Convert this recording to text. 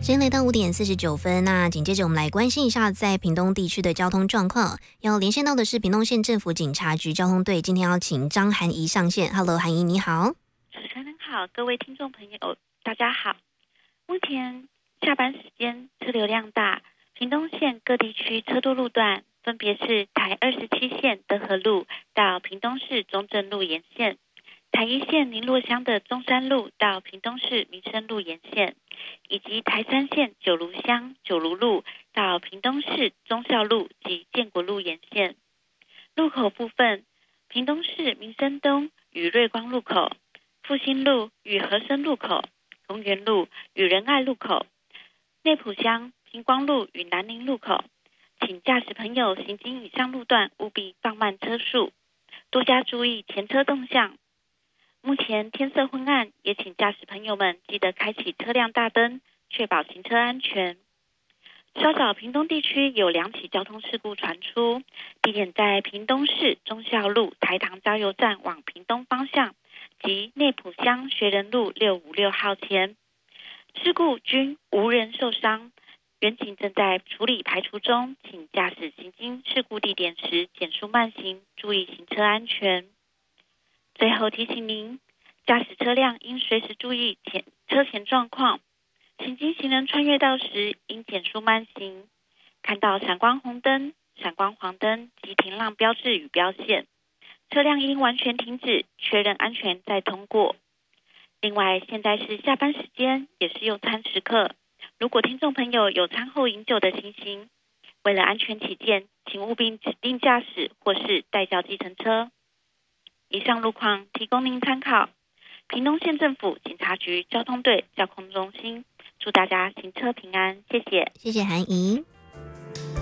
时间来到5:49，那紧接着我们来关心一下在屏东地区的交通状况。要连线到的是屏东县政府警察局交通队，今天要请张涵怡上线。Hello， 涵怡你好。 主持人好，各位听众朋友大家好。目前下班时间车流量大，屏东县各地区车多路段分别是台27线德和路到屏东市中正路沿线，台1线林洛乡的中山路到屏东市民生路沿线，以及台3线九如乡九如路到屏东市忠孝路及建国路沿线。路口部分，屏东市民生东与瑞光路口、复兴路与和生路口、公园路与仁爱路口、内埔乡平光路与南宁路口，请驾驶朋友行经以上路段务必放慢车速，多加注意前车动向。目前天色昏暗，也请驾驶朋友们记得开启车辆大灯，确保行车安全。稍早屏东地区有2起交通事故传出，地点在屏东市忠孝路台糖加油站往屏东方向及内埔乡学仁路656号前，事故均无人受伤，员警正在处理排除中，请驾驶行经事故地点时减速慢行，注意行车安全。最后提醒您，驾驶车辆应随时注意车前状况，行经行人穿越道时应减速慢行，看到闪光红灯、闪光黄灯及停让标志与标线，车辆应完全停止，确认安全再通过。另外，现在是下班时间，也是用餐时刻，如果听众朋友有餐后饮酒的情形，为了安全起见，请务必指定驾驶或是代叫计程车。以上路况提供您参考。屏东县政府警察局交通队交通中心，祝大家行车平安，谢谢。 谢谢涵怡。